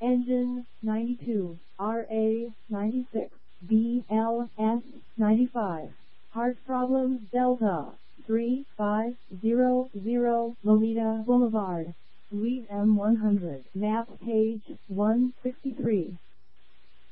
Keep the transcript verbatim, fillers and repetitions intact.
Engine ninety-two, R A ninety-six, B L S ninety-five. Heart problems Delta three five zero zero Lomita Boulevard, Suite M one hundred, map page one sixty-three.